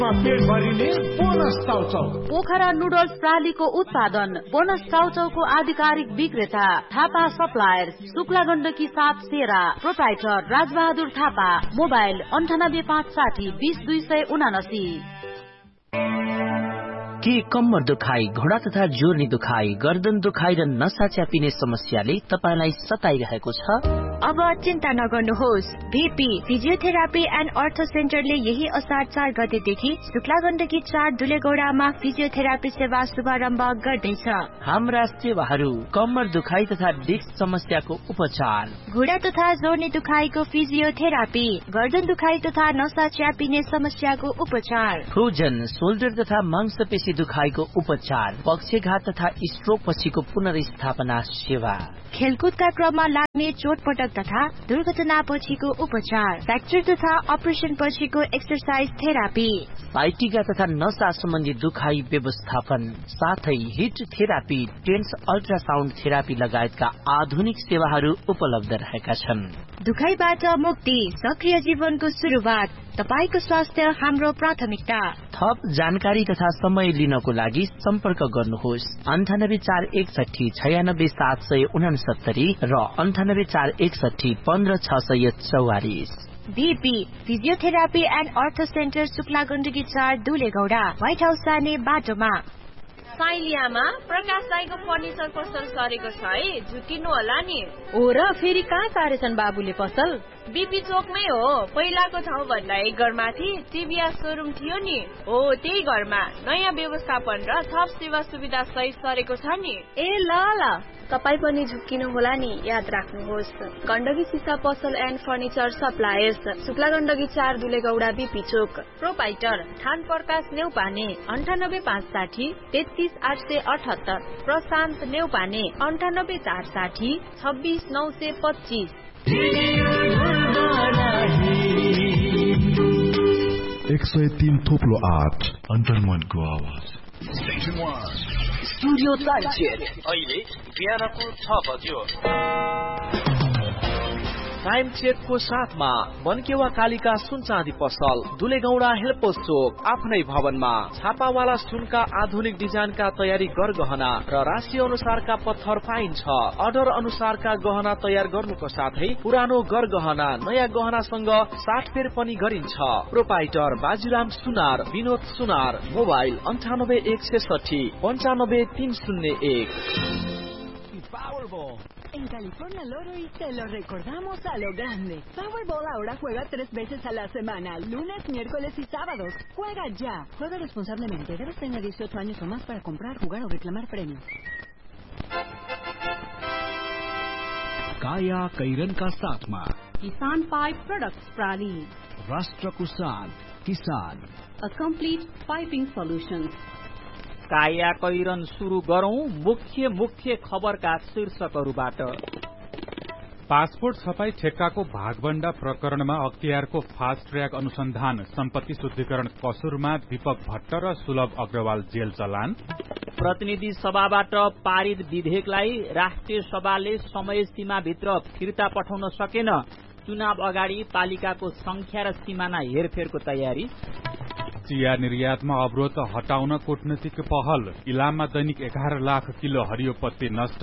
Pokhara noodles प्रालीको उत्पादन bonus चाउचाउको आधिकारिक विक्रेता थापा सप्लायर्स शुक्ला गण्डकी 7 सेरा प्रोप्राइटर राजबहादुर थापा मोबाइल 9856 20279। के कम्मर दुखाइ घोडा तथा जोर्नी दुखाइ गर्दन दुखाइ र नसा च्यापिने समस्याले तपाईलाई सताइरहेको छ? अब चिन्ता नगर्नुहोस्। भिपी फिजियोथेरापी एन्ड अर्थो सेन्टरले यही असार 4 गतेदेखि शुक्ला गण्डकी 4 दुलेगौडामा फिजियोथेरापी सेवा शुभारम्भ गर्दैछ। हाम्रा सेवाहरू कम्मर दुखाइ तथा डिस्क समस्याको उपचार, घुँडा तथा जोर्नी दुखाइको फिजियोथेरापी, गर्दन दुखाइ तथा नसा च्यापिने समस्याको उपचार, फ्रोजन सोल्डर तथा मांसपेशी दुखाइको उपचार, पक्षघात तथा स्ट्रोक पछिको पुनर्स्थापना सेवा, खेलकुदका क्रममा लाग्ने चोटपटक तथा दुर्घटना पछिको उपचार, फ्र्याक्चर तथा अपरेसन पछिको एक्सरसाइज थेरापी, साइटिका तथा नसा सम्बन्धी दुखाइ व्यवस्थापन, साथै hit therapy, tense ultrasound therapy लगायतका आधुनिक सेवाहरू उपलब्ध रहेका छन्। दुखाइबाट मुक्ति, सक्रिय जीवनको सुरुवात, तपाईको स्वास्थ्य हाम्रो प्राथमिकता। थप जानकारी तथा समय लिनको लागि सम्पर्क गर्नुहोस् 9841 96769 र 9841 15644। बीपी फिजियोथेरापी एन्ड अर्थो centre Shukla Gandaki 4 दुलेगौडा, white house जाने बाटोमा। साइलियामा प्रकाश दाइको फर्निचर पसल सरेको छ है, झुकिनु होला नि। ओ र फेरि कहाँ सारेछन् बाबुले पसल? बीपी चोकमै हो, पहिलाको ठाउँ भन्दा एक घरमाथि टिभीएस सोरुम थियो नि, हो त्यही घरमा नयाँ व्यवस्थापन र थप सेवा सुविधा सहित सरेको छ नि। ए ल ल, तपाई पनि झुक्किनु होला नि, याद राख्नुहोस्। गण्डकी सिसा पसल and furniture suppliers, Shukla Gandaki 4 दुलेगौडा, BP Chowk. Proprietor थान प्रकाश नेउपाने 98560 33878, प्रशान्त नेउपाने 98460 26925। 103 थोप्लो 8 अन्तर्मनको आवाज। स्टुडियो टाइम अहिले बिहानको 6 बज्यो। टाइम चेकको साथमा बनकेवा कालिका सुन चाँदी पसल, दुलेगौडा हेल्पोस चोक, आफ्नै भवनमा छापावाला सुनका आधुनिक डिजाइनका तयारी गरगहना र राशि अनुसारका पत्थर पाइन्छ। अर्डर अनुसारका गहना तयार गर्नुको साथै पुरानो गरगहना नयाँ गहनासँग साटफेर पनि गरिन्छ। Proprietor बाजुराम Sunar, Vinod Sunar, mobile 98160 95301। En California Loro y te lo recordamos a lo grande. Powerball ahora juega 3 veces a la semana, lunes, miércoles y sábados. Juega ya. Juega responsablemente. Debes tener 18 años o más para comprar, jugar o reclamar premios. काया कैरनका साथमा किसान pipe products प्राली, राष्ट्रको साथ किसान, a complete piping solutions. काया कैरन सुरु गरौं मुख्य खबरका शीर्षकहरूबाट। पासपोर्ट छपाई ठेक्काको भागभण्डा प्रकरणमा अख्तियारको फास्ट ट्र्याक अनुसन्धान, सम्पत्ति शुद्धिकरण कसुरमा दीपक भट्ट र सुलभ अग्रवाल जेल चलान। प्रतिनिधि सभाबाट पारित विधेयकलाई राष्ट्रिय सभाले समय सीमाभित्र फिर्ता पठाउन सकेन। चुनाव अगाडि पालिकाको संख्या र सीमाना हेरफेरको तयारी। चिया निर्यातमा अवरोध हटाउन कूटनीतिक पहल, इलाममा दैनिक 11 लाख किलो हरियो पत्ती नष्ट।